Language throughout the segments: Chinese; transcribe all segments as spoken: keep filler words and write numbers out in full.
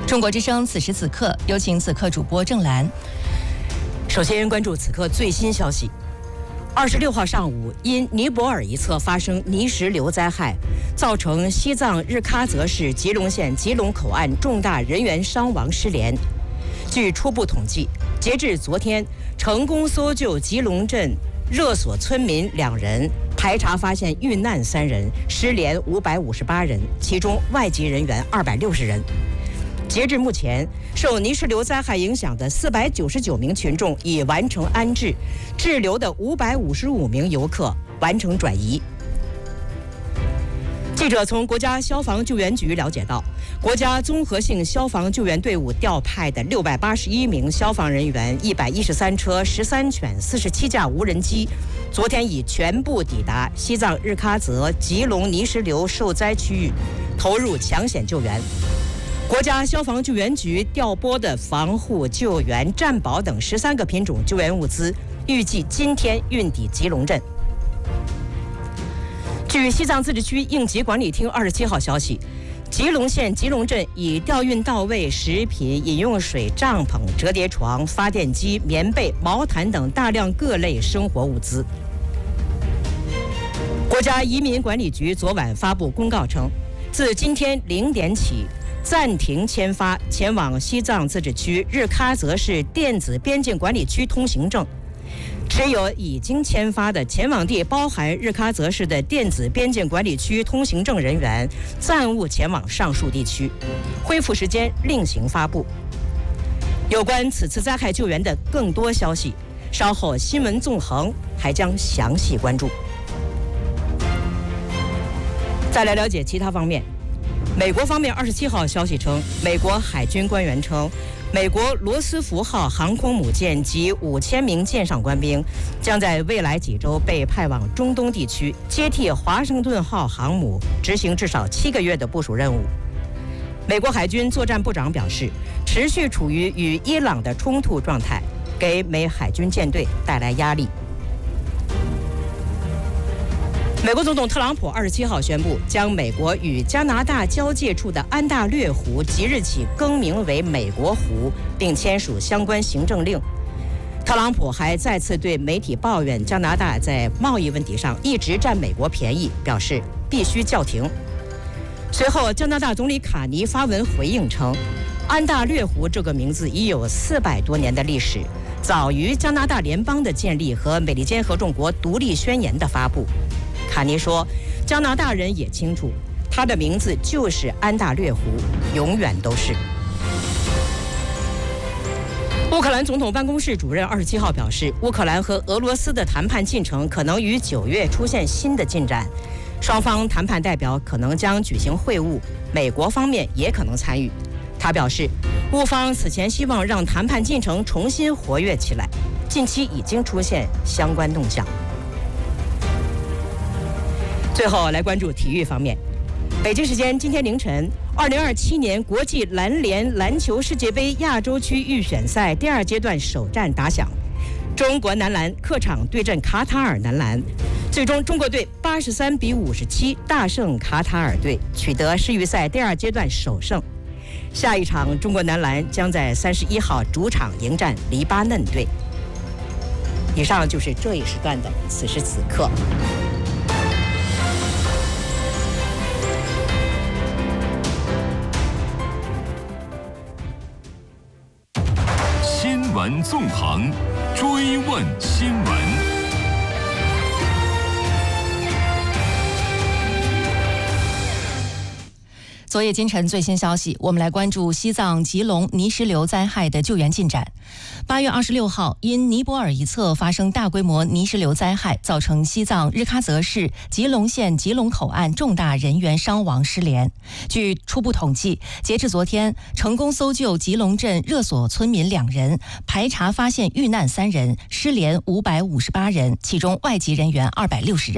中国之声此时此刻，有请此刻主播郑兰。 首先关注此刻最新消息。二十六号上午，因尼泊尔一侧发生泥石流灾害，造成西藏日喀则市吉隆县吉隆口岸重大人员伤亡失联。据初步统计，截至昨天，成功搜救吉隆镇热所村民两人，排查发现遇难三人，失联五百五十八人，其中外籍人员二百六十人。截至目前，受泥石流灾害影响的四百九十九名群众已完成安置，滞留的五百五十五名游客完成转移。记者从国家消防救援局了解到，国家综合性消防救援队伍调派的六百八十一名消防人员、一百一十三车、十三犬、四十七架无人机，昨天已全部抵达西藏日喀则吉隆泥石流受灾区域，投入抢险救援。国家消防救援局调拨的防护、救援、战保等十三个品种救援物资，预计今天运抵吉隆镇。据西藏自治区应急管理厅二十七号消息，吉隆县吉隆镇已调运到位食品、饮用水、帐篷、折叠床、发电机、棉被、毛毯等大量各类生活物资。国家移民管理局昨晚发布公告称，自今天零点起，暂停签发前往西藏自治区日喀则市电子边境管理区通行证。持有已经签发的前往地包含日喀则市的电子边境管理区通行证人员，暂勿前往上述地区。恢复时间另行发布。有关此次灾害救援的更多消息，稍后新闻纵横还将详细关注。再来了解其他方面。美国方面二十七号消息称，美国海军官员称，美国罗斯福号航空母舰及五千名舰上官兵将在未来几周被派往中东地区，接替华盛顿号航母执行至少七个月的部署任务。美国海军作战部长表示，持续处于与伊朗的冲突状态，给美海军舰队带来压力。美国总统特朗普二十七号宣布，将美国与加拿大交界处的安大略湖即日起更名为美国湖，并签署相关行政令。特朗普还再次对媒体抱怨加拿大在贸易问题上一直占美国便宜，表示必须叫停。随后，加拿大总理卡尼发文回应称，安大略湖这个名字已有四百多年的历史，早于加拿大联邦的建立和美利坚合众国独立宣言的发布。卡尼说，加拿大人也清楚，它的名字就是安大略湖，永远都是。乌克兰总统办公室主任二十七号表示，乌克兰和俄罗斯的谈判进程可能于九月出现新的进展，双方谈判代表可能将举行会晤，美国方面也可能参与。他表示，乌方此前希望让谈判进程重新活跃起来，近期已经出现相关动向。最后来关注体育方面。北京时间今天凌晨，二零二七年国际篮联篮球世界杯亚洲区预选赛第二阶段首战打响，中国男篮客场对阵卡塔尔男篮，最终中国队八十三比五十七大胜卡塔尔队，取得世预赛第二阶段首胜。下一场中国男篮将在三十一号主场迎战黎巴嫩队。以上就是这一时段的此时此刻。 新闻纵横，追问新闻。 昨夜今晨最新消息，我们来关注西藏吉隆泥石流灾害的救援进展。八月二十六号，因尼泊尔一侧发生大规模泥石流灾害，造成西藏日喀则市吉隆县吉隆口岸重大人员伤亡失联。据初步统计，截至昨天，成功搜救吉隆镇热所村民两人，排查发现遇难三人，失联五百五十八人，其中外籍人员二百六十人。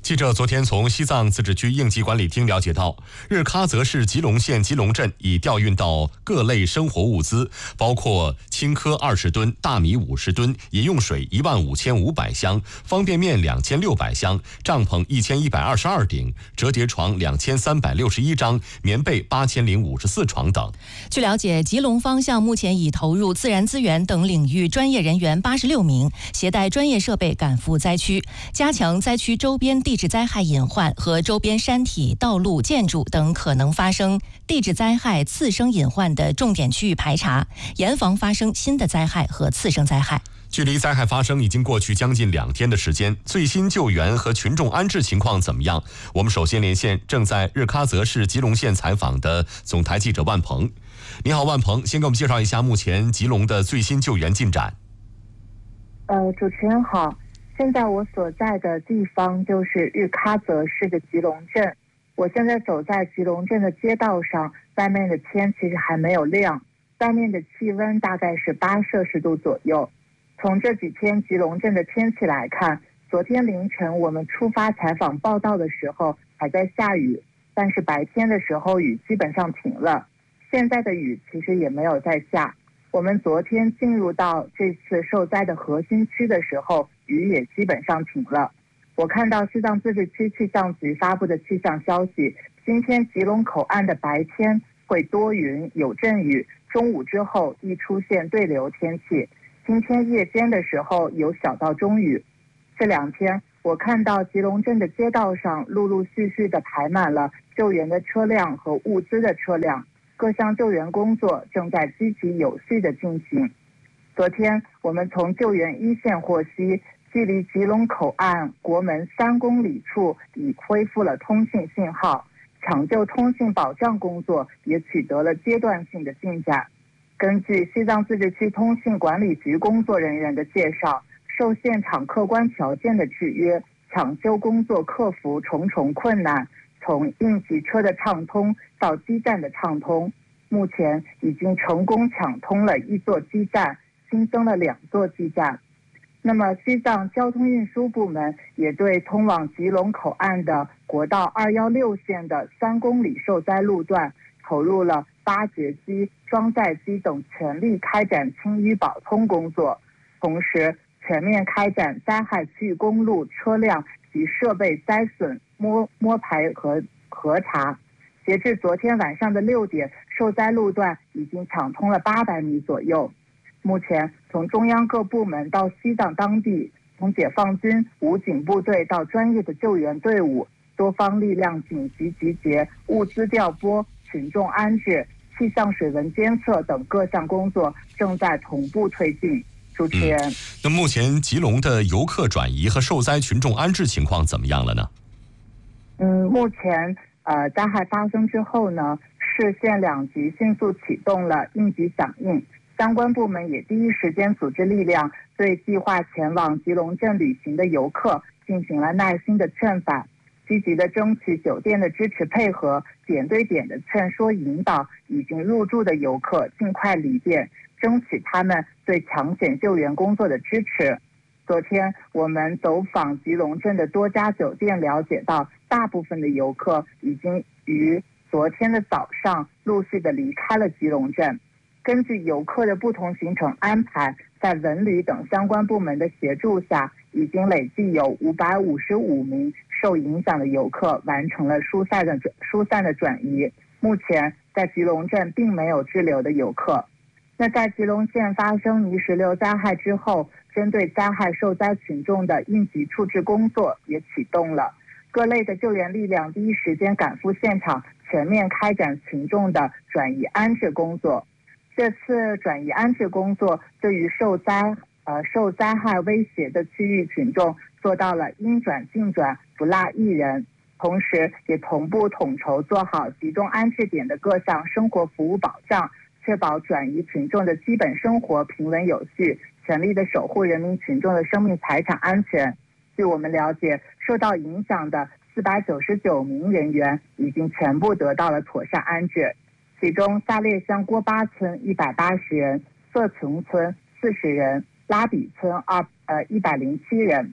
记者昨天从西藏自治区应急管理厅了解到，日喀则市吉隆县吉隆镇已调运到各类生活物资，包括青稞二十吨、大米五十吨、饮用水一万五千五百箱、方便面两千六百箱、帐篷一千一百二十二顶、折叠床两千三百六十一张、棉被八千零五十四床等。 据了解，吉隆方向目前已投入自然资源等领域专业人员八十六名，携带专业设备赶赴灾区，加强灾区周边地质灾害隐患和周边山体、道路、建筑等可能发生地质灾害次生隐患的重点区域排查，严防发生新的灾害和次生灾害。 距离灾害发生已经过去将近两天的时间，最新救援和群众安置情况怎么样？我们首先连线正在日喀则市吉隆县采访的总台记者万鹏。你好，万鹏，先给我们介绍一下目前吉隆的最新救援进展。 呃，主持人好。现在我所在的地方就是日喀则市的吉隆镇，我现在走在吉隆镇的街道上，外面的天其实还没有亮，外面的气温大概是八摄氏度左右。从这几天吉隆镇的天气来看，昨天凌晨我们出发采访报道的时候还在下雨，但是白天的时候雨基本上停了，现在的雨其实也没有在下。我们昨天进入到这次受灾的核心区的时候，雨也基本上停了。我看到西藏自治区气象局发布的气象消息，今天吉隆口岸的白天会多云有阵雨，中午之后易出现对流天气，今天夜间的时候有小到中雨。这两天我看到吉隆镇的街道上陆陆续续的排满了救援的车辆和物资的车辆，各项救援工作正在积极有序地进行。昨天我们从救援一线获悉，距离吉隆口岸国门三公里处已恢复了通信信号，抢救通信保障工作也取得了阶段性的进展。根据西藏自治区通信管理局工作人员的介绍，受现场客观条件的制约，抢修工作克服重重困难，从应急车的畅通到基站的畅通，目前已经成功抢通了一座基站，新增了两座基站。那么西藏交通运输部门也对通往吉隆口岸的国道二一六线的三公里受灾路段投入了挖掘机、装载机等，全力开展清淤保通工作，同时全面开展灾害区域公路车辆及设备灾损摸摸排和核查。截至昨天晚上的六点，受灾路段已经抢通了八百米左右。目前从中央各部门到西藏当地，从解放军、武警部队到专业的救援队伍，多方力量紧急集结，物资调拨、群众安置、气象水文监测等各项工作正在同步推进。主持人、嗯、 那目前吉隆的游客转移和受灾群众安置情况怎么样了呢？ 嗯，目前呃灾害发生之后呢，市县两级迅速启动了应急响应，相关部门也第一时间组织力量，对计划前往吉隆镇旅行的游客进行了耐心的劝返，积极的争取酒店的支持配合，点对点的劝说引导已经入住的游客尽快离店，争取他们对抢险救援工作的支持。昨天我们走访吉隆镇的多家酒店，了解到大部分的游客已经于昨天的早上陆续的离开了吉隆镇。根据游客的不同行程安排，在文旅等相关部门的协助下，已经累计有五百五十五名受影响的游客完成了疏散的疏散的转移。目前在吉隆镇并没有滞留的游客。那在吉隆县发生泥石流灾害之后，针对灾害受灾群众的应急处置工作也启动了，各类的救援力量第一时间赶赴现场，全面开展群众的转移安置工作。这次转移安置工作对于受灾呃受灾害威胁的区域群众做到了应转尽转，不落一人，同时也同步统筹做好集中安置点的各项生活服务保障，确保转移群众的基本生活平稳有序，全力的守护人民群众的生命财产安全。据我们了解，受到影响的四百九十九名人员已经全部得到了妥善安置，其中下列乡郭巴村一百八十人，色琼村四十人，拉比村二呃一百零七人。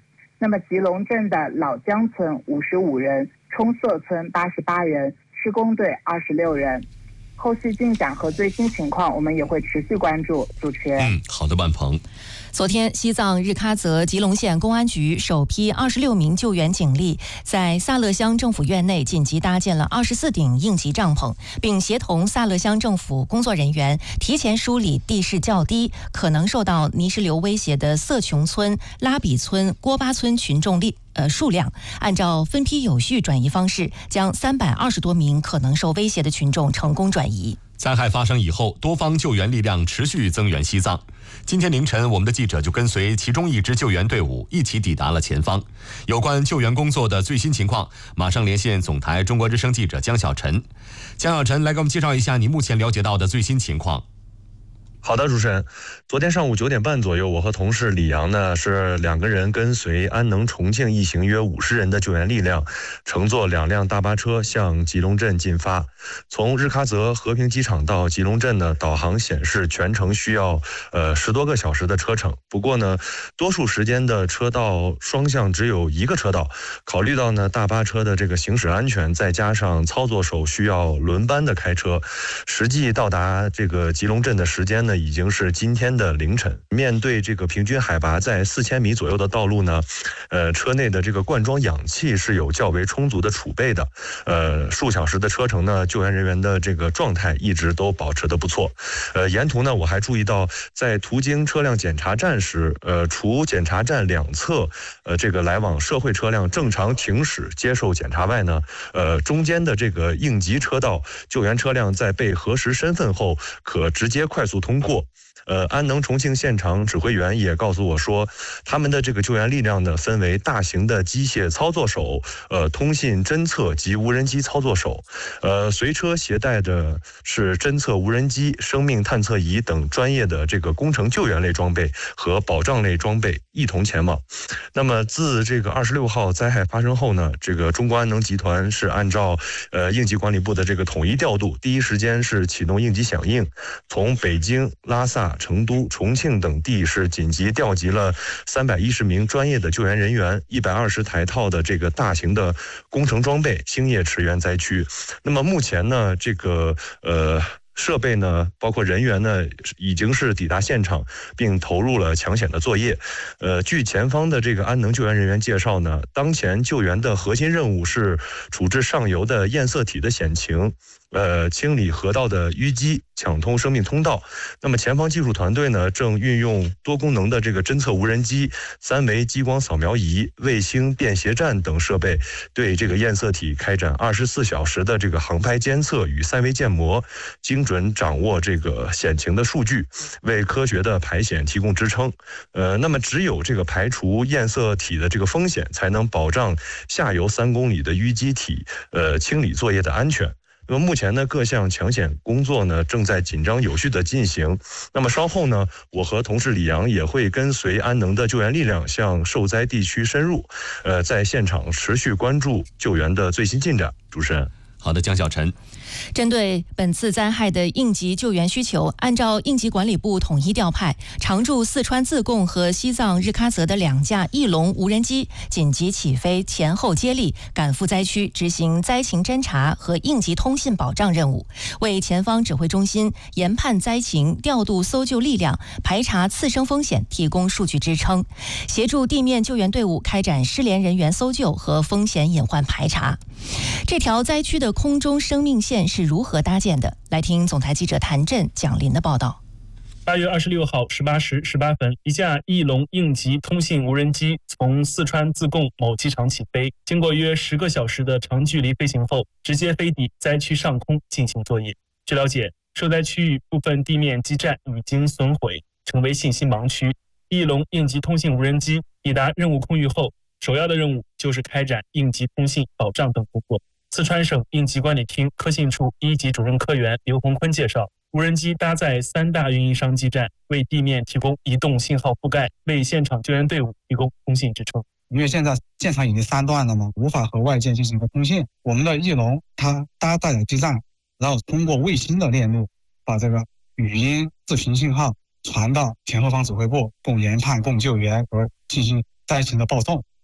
那么吉隆镇的老江村五十五人，冲色村八十八人，施工队二十六人。后续进展和最新情况，我们也会持续关注。主持人， 嗯，好的，万鹏。 昨天，西藏日喀则吉隆县公安局首批二十六名救援警力在萨勒乡政府院内紧急搭建了二十四顶应急帐篷，并协同萨勒乡政府工作人员提前梳理地势较低、可能受到泥石流威胁的色琼村、拉比村、郭巴村群众力。呃，数量按照分批有序转移方式，将三百二十多名可能受威胁的群众成功转移。 灾害发生以后，多方救援力量持续增援西藏。今天凌晨，我们的记者就跟随其中一支救援队伍一起抵达了前方。有关救援工作的最新情况，马上连线总台中国之声记者江小晨。江小晨，来给我们介绍一下你目前了解到的最新情况。 好的，主持人，昨天上午九点半左右，我和同事李阳呢是两个人跟随安能重庆一行约五十人的救援力量，乘坐两辆大巴车向吉隆镇进发。从日喀则和平机场到吉隆镇呢，导航显示全程需要呃十多个小时的车程。不过呢，多数时间的车道双向只有一个车道，考虑到呢大巴车的这个行驶安全，再加上操作手需要轮班的开车，实际到达这个吉隆镇的时间呢，已经是今天的凌晨。面对这个平均海拔在四千米左右的道路呢，呃，车内的这个灌装氧气是有较为充足的储备的。呃，数小时的车程呢，救援人员的这个状态一直都保持得不错。呃，沿途呢，我还注意到，在途经车辆检查站时，呃，除检查站两侧呃这个来往社会车辆正常停驶接受检查外呢，呃，中间的这个应急车道，救援车辆在被核实身份后，可直接快速通过。呃，安能重庆现场指挥员也告诉我说，他们的这个救援力量呢，分为大型的机械操作手、呃，通信侦测及无人机操作手，呃，随车携带的是侦测无人机、生命探测仪等专业的这个工程救援类装备和保障类装备一同前往。那么，自这个二十六号灾害发生后呢，这个中国安能集团是按照呃应急管理部的这个统一调度，第一时间是启动应急响应，从北京、拉萨、成都、重庆等地是紧急调集了三百一十名专业的救援人员，一百二十台套的这个大型的工程装备，星夜驰援灾区。那么目前呢，这个呃。设备呢，包括人员呢，已经是抵达现场，并投入了抢险的作业。呃，据前方的这个安能救援人员介绍呢，当前救援的核心任务是处置上游的堰塞体的险情，呃，清理河道的淤积，抢通生命通道。那么前方技术团队呢，正运用多功能的这个侦测无人机、三维激光扫描仪、卫星便携站等设备，对这个堰塞体开展二十四小时的这个航拍监测与三维建模，精准掌握这个险情的数据，为科学的排险提供支撑。呃，那么只有这个排除堰塞体的这个风险，才能保障下游三公里的淤积体呃清理作业的安全。那么目前呢，各项抢险工作呢正在紧张有序的进行。那么稍后呢，我和同事李阳也会跟随安能的救援力量向受灾地区深入，呃，在现场持续关注救援的最新进展。主持人。 好的，江小晨。 针对本次灾害的应急救援需求，按照应急管理部统一调派，常驻四川自贡和西藏日喀则的两架翼龙无人机紧急起飞，前后接力赶赴灾区执行灾情侦查和应急通信保障任务，为前方指挥中心研判灾情、调度搜救力量、排查次生风险提供数据支撑，协助地面救援队伍开展失联人员搜救和风险隐患排查。这条灾区的空中生命线是如何搭建的？来听总台记者谭震、蒋林的报道。 八月二十六号十八时十八分，一架翼龙应急通信无人机从四川自贡某机场起飞，经过约十个小时的长距离飞行后，直接飞抵灾区上空进行作业。据了解，受灾区域部分地面基站已经损毁，成为信息盲区。翼龙应急通信无人机抵达任务空域后，首要的任务就是开展应急通信保障等工作。四川省应急管理厅科信处一级主任科员刘洪坤介绍，无人机搭载三大运营商基站，为地面提供移动信号覆盖，为现场救援队伍提供通信支撑。 因为现在现场已经三段了嘛，无法和外界进行一个通信。我们的翼龙它搭载了基站，然后通过卫星的链路，把这个语音、视频信号传到前后方指挥部，供研判、供救援和进行灾情的报送。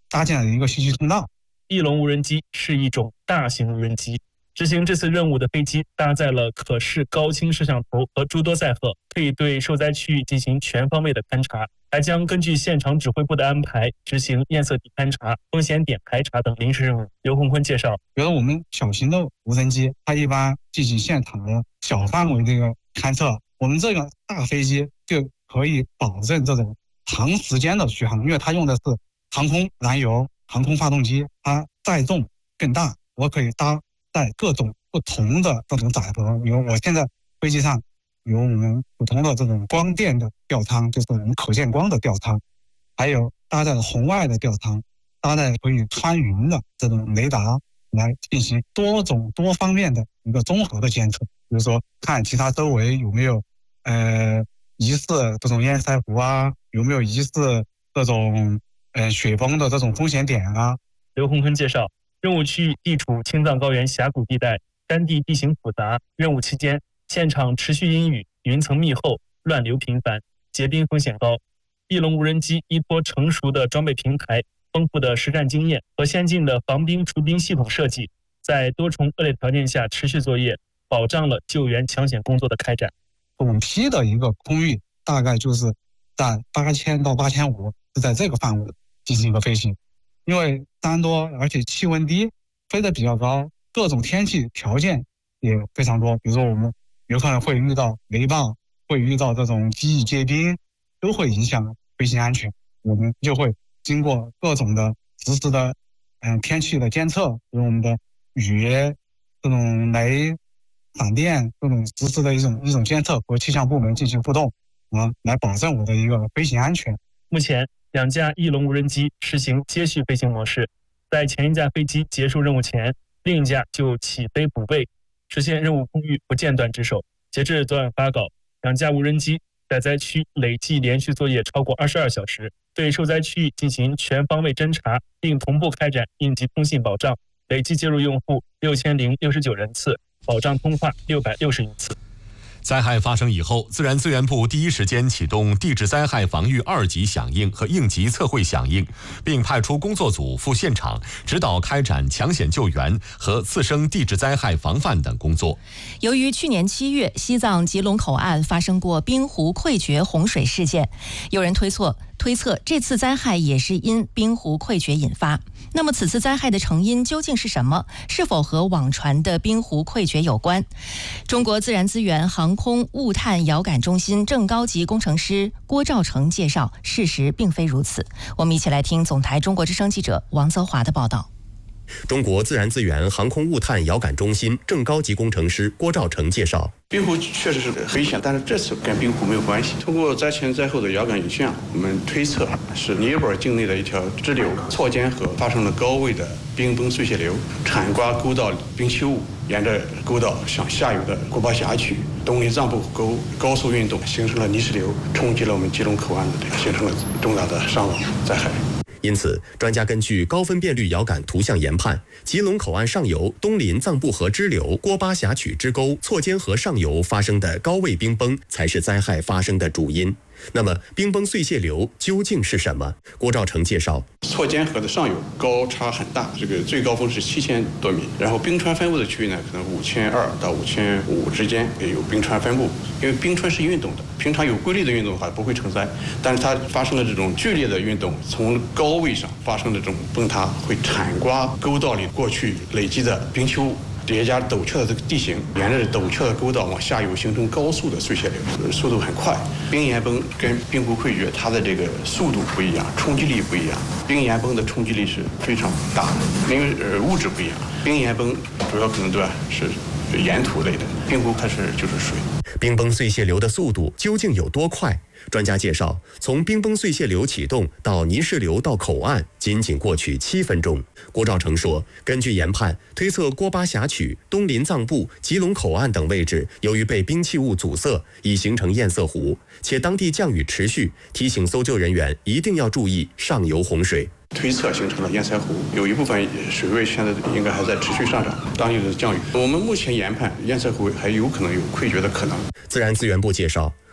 搭建了一个信息通道。 翼龙无人机是一种大型无人机，执行这次任务的飞机搭载了可视高清摄像头和诸多载荷，可以对受灾区域进行全方位的勘察，还将根据现场指挥部的安排执行堰塞地勘察、风险点排查等临时任务。刘洪坤介绍， 比如我们小型的无人机，它一般进行现场的小范围这个勘测，我们这个大飞机就可以保证这种长时间的续航，因为它用的是航空燃油、航空发动机，它载重更大，我可以搭载各种不同的这种载荷。比如我现在飞机上有我们普通的这种光电的吊舱，就是我们可见光的吊舱，还有搭载了红外的吊舱，搭载可以穿云的这种雷达，来进行多种多方面的一个综合的监测。比如说看其他周围有没有呃疑似这种堰塞湖啊，有没有疑似这种呃雪崩的这种风险点啊。 刘洪坤介绍，任务区域地处青藏高原峡谷地带，山地地形复杂，任务期间现场持续阴雨，云层密厚，乱流频繁，结冰风险高。翼龙无人机依托成熟的装备平台、丰富的实战经验和先进的防冰除冰系统设计，在多重恶劣条件下持续作业，保障了救援抢险工作的开展。 总梯的一个空域大概就是在八千到八千五，是在这个范围进行一个飞行。因为山多，而且气温低，飞得比较高，各种天气条件也非常多。比如说我们有可能会遇到雷暴，会遇到这种机翼结冰，都会影响飞行安全。我们就会经过各种的实时的嗯天气的监测，比如我们的雨、这种雷、闪电这种实时的一种一种监测，和气象部门进行互动啊，来保证我的一个飞行安全。 目前两架翼龙无人机实行接续飞行模式，在前一架飞机结束任务前，另一架就起飞补位，实现任务空域不间断值守。截至昨晚发稿，两架无人机在灾区累计连续作业超过二十二小时，对受灾区域进行全方位侦查，并同步开展应急通信保障，累计接入用户六千零六十九人次，保障通话六百六十余次。 灾害发生以后，自然资源部第一时间启动地质灾害防御二级响应和应急测绘响应，并派出工作组赴现场指导开展抢险救援和次生地质灾害防范等工作。 由于去年七月西藏吉隆口岸发生过冰湖溃决洪水事件，有人推测推测这次灾害也是因冰湖溃决引发。那么此次灾害的成因究竟是什么？是否和网传的冰湖溃决有关？中国自然资源航空物探遥感中心正高级工程师郭兆成介绍，事实并非如此。我们一起来听总台中国之声记者王泽华的报道。 中国自然资源航空物探遥感中心正高级工程师郭兆成介绍， 冰湖确实是危险，但是这次跟冰湖没有关系。通过灾前灾后的遥感影像，我们推测是尼泊尔境内的一条支流错间河发生了高位的冰崩碎屑流，铲刮沟道冰期物，沿着沟道向下游的古巴峡区东林藏布沟高速运动，形成了泥石流，冲击了我们吉隆口岸的这个，形成了重大的伤亡灾害。 因此，专家根据高分辨率遥感图像研判，吉隆口岸上游东林藏布河支流郭巴峡曲支沟错间河上游发生的高位冰崩才是灾害发生的主因。那么，冰崩碎屑流究竟是什么？郭兆成介绍， 错间河的上游高差很大，这个最高峰是七千多米，然后冰川分布的区域呢，可能五千二到五千五之间也有冰川分布。因为冰川是运动的，平常有规律的运动的话不会成灾，但是它发生了这种剧烈的运动，从高位上发生的这种崩塌，会铲刮沟道里过去累积的冰丘物。叠加陡峭的这个地形，沿着陡峭的沟道往下游形成高速的碎屑流，速度很快。冰岩崩跟冰湖溃决，它的这个速度不一样，冲击力不一样。冰岩崩的冲击力是非常大的，因为呃物质不一样。冰岩崩主要可能对吧是岩土类的，冰湖它是就是水。 冰崩碎屑流的速度究竟有多快？专家介绍，从冰崩碎屑流启动到泥石流到口岸，仅仅过去七分钟。郭兆成说，根据研判，推测郭巴峡曲、东林藏布、吉隆口岸等位置，由于被冰气雾阻塞，已形成堰塞湖，且当地降雨持续，提醒搜救人员一定要注意上游洪水。 推测形成了堰塞湖，有一部分水位现在应该还在持续上涨，当地的降雨。我们目前研判堰塞湖还有可能有溃决的可能。 自然资源部介绍，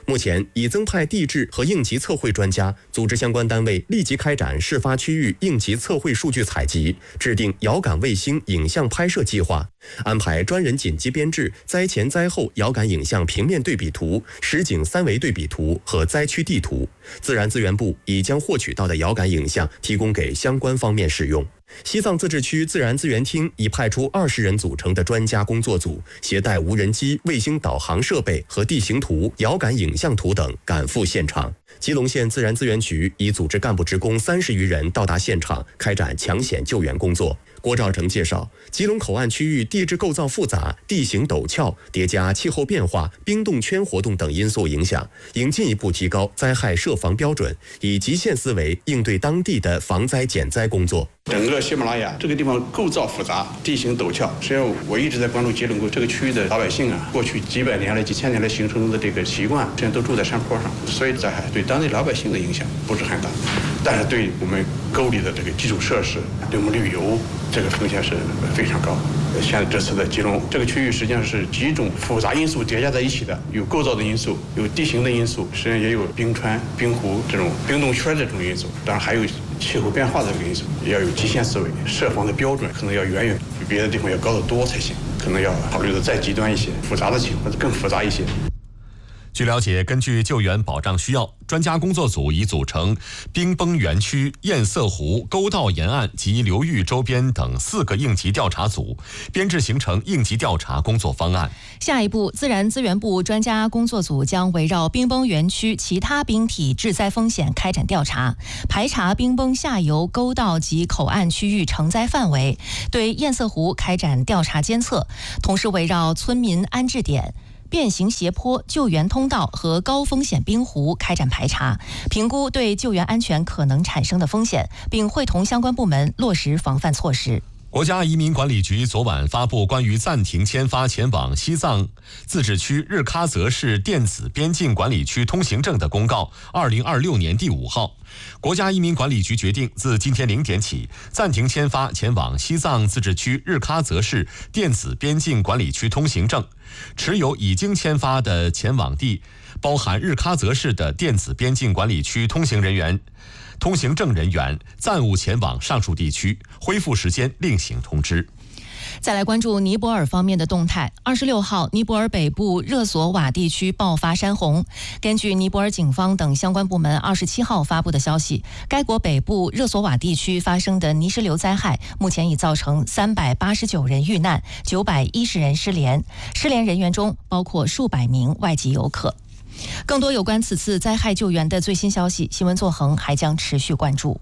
目前已增派地质和应急测绘专家，组织相关单位立即开展事发区域应急测绘数据采集，制定遥感卫星影像拍摄计划，安排专人紧急编制灾前灾后遥感影像平面对比图、实景三维对比图和灾区地图。自然资源部已将获取到的遥感影像提供给相关方面使用。西藏自治区自然资源厅已派出二十人组成的专家工作组，携带无人机、卫星导航设备和地形图、遥感影像图等赶赴现场。吉隆县自然资源局已组织干部职工三十余人到达现场，开展抢险救援工作。郭兆成介绍，吉隆口岸区域地质构造复杂，地形陡峭，叠加气候变化、冰冻圈活动等因素影响，应进一步提高灾害设防标准，以极限思维应对当地的防灾减灾工作。 整个喜马拉雅这个地方构造复杂，地形陡峭。实际上，我一直在关注吉隆这个区域的老百姓啊，过去几百年来、几千年来形成中的这个习惯，现在都住在山坡上，所以灾害对当地老百姓的影响不是很大，但是对我们沟里的这个基础设施、对我们旅游这个风险是非常高。现在这次的吉隆这个区域实际上是几种复杂因素叠加在一起的，有构造的因素，有地形的因素，实际上也有冰川、冰湖这种冰冻圈的这种因素，当然还有气候变化的这个因素，也要有极限思维，设防的标准可能要远远比别的地方要高得多才行，可能要考虑的再极端一些，复杂的情况更复杂一些。 据了解，根据救援保障需要，专家工作组已组成冰崩园区、堰塞湖、沟道沿岸及流域周边等四个应急调查组，编制形成应急调查工作方案。 下一步，自然资源部专家工作组将围绕冰崩园区其他冰体致灾风险开展调查，排查冰崩下游沟道及口岸区域承灾范围，对堰塞湖开展调查监测，同时围绕村民安置点、变形斜坡、救援通道和高风险冰湖开展排查，评估对救援安全可能产生的风险，并会同相关部门落实防范措施。 国家移民管理局昨晚发布关于暂停签发前往西藏自治区日喀则市电子边境管理区通行证的公告，二零二六年第五号。国家移民管理局决定，自今天零点起，暂停签发前往西藏自治区日喀则市电子边境管理区通行证。持有已经签发的前往地包含日喀则市的电子边境管理区通行人员、通行证人员暂勿前往上述地区，恢复时间另行通知。 再来关注尼泊尔方面的动态。二十六号，尼泊尔北部热索瓦地区爆发山洪。根据尼泊尔警方等相关部门二十七号发布的消息，该国北部热索瓦地区发生的泥石流灾害，目前已造成三百八十九人遇难，九百一十人失联。失联人员中包括数百名外籍游客。更多有关此次灾害救援的最新消息，新闻纵横还将持续关注。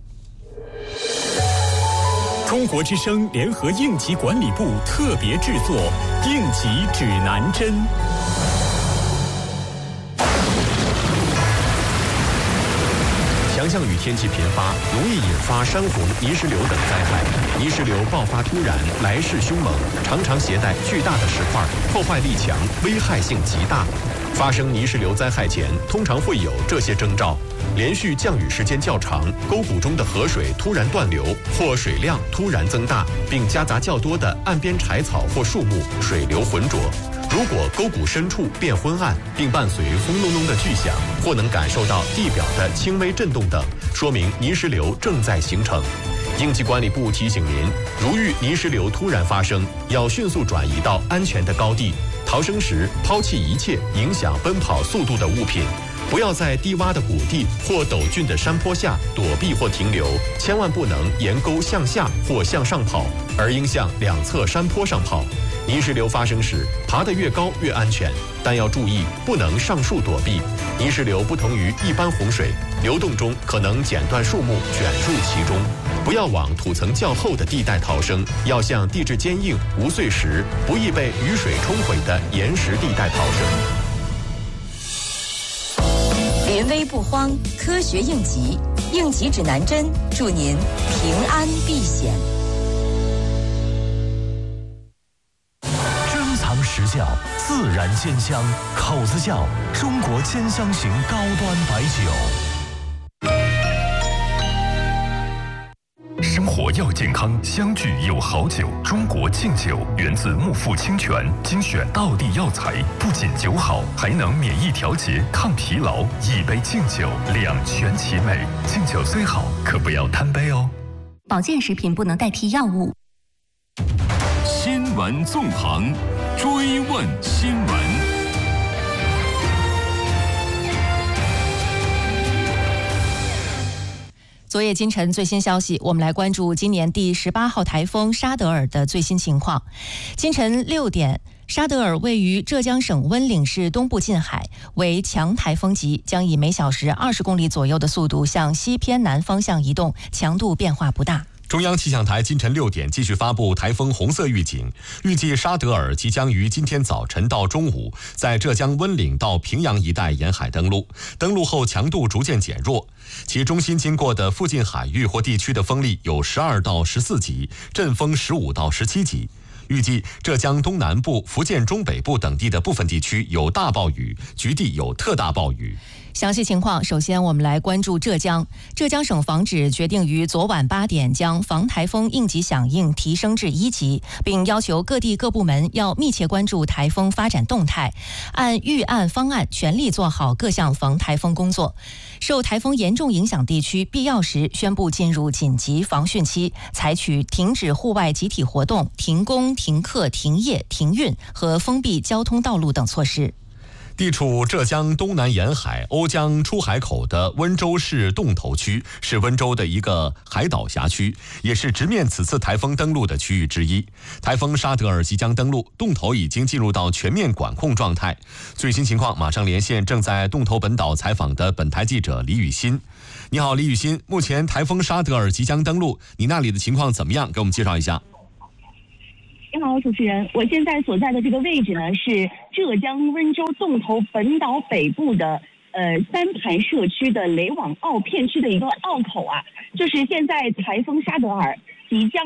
中国之声联合应急管理部特别制作《应急指南针》。 强降雨天气频发，容易引发山洪、泥石流等灾害。泥石流爆发突然，来势凶猛，常常携带巨大的石块，破坏力强，危害性极大。发生泥石流灾害前，通常会有这些征兆：连续降雨时间较长，沟谷中的河水突然断流，或水量突然增大，并夹杂较多的岸边柴草或树木，水流浑浊。如果沟谷深处变昏暗，并伴随轰隆隆的巨响，或能感受到地表的轻微震动等，说明泥石流正在形成。应急管理部提醒您，如遇泥石流突然发生，要迅速转移到安全的高地。逃生时抛弃一切影响奔跑速度的物品，不要在低洼的谷地或陡峻的山坡下躲避或停留，千万不能沿沟向下或向上跑，而应向两侧山坡上跑。泥石流发生时，爬得越高越安全，但要注意不能上树躲避。泥石流不同于一般洪水，流动中可能剪断树木卷入其中。不要往土层较厚的地带逃生，要向地质坚硬、无碎石、不易被雨水冲毁的岩石地带逃生。 临危不慌，科学应急，应急指南针，祝您平安避险。 珍藏实窖，自然鲜香，口子窖，中国兼香型高端白酒。 生活要健康，相聚有好酒。中国敬酒源自木富清泉，精选道地药材，不仅酒好，还能免疫调节、抗疲劳。一杯敬酒，两全其美。敬酒虽好，可不要贪杯哦。 保健食品不能代替药物。 新闻纵横，追问新闻。 昨夜今晨最新消息，我们来关注今年第十八号台风沙德尔的最新情况。今晨六点，沙德尔位于浙江省温岭市东部近海，为强台风级，将以每小时二十公里左右的速度向西偏南方向移动，强度变化不大。 中央气象台今晨六点继续发布台风红色预警，预计沙德尔即将于今天早晨到中午在浙江温岭到平阳一带沿海登陆，登陆后强度逐渐减弱，其中心经过的附近海域或地区的风力有十二到十四级，阵风十五到十七级。预计浙江东南部、福建中北部等地的部分地区有大暴雨，局地有特大暴雨。 详细情况，首先我们来关注浙江。浙江省防指决定于昨晚八点将防台风应急响应提升至一级，并要求各地各部门要密切关注台风发展动态，按预案方案全力做好各项防台风工作。受台风严重影响地区，必要时宣布进入紧急防汛期，采取停止户外集体活动、停工、停课、停业、停运和封闭交通道路等措施。 地处浙江东南沿海瓯江出海口的温州市洞头区，是温州的一个海岛辖区，也是直面此次台风登陆的区域之一。台风沙德尔即将登陆，洞头已经进入到全面管控状态。最新情况马上连线正在洞头本岛采访的本台记者李雨欣。你好，李雨欣，目前台风沙德尔即将登陆，你那里的情况怎么样？给我们介绍一下。 你好，主持人，我现在所在的这个位置呢，是浙江温州洞头本岛北部的呃三盘社区的雷网坳片区的一个坳口啊，就是现在台风沙德尔即将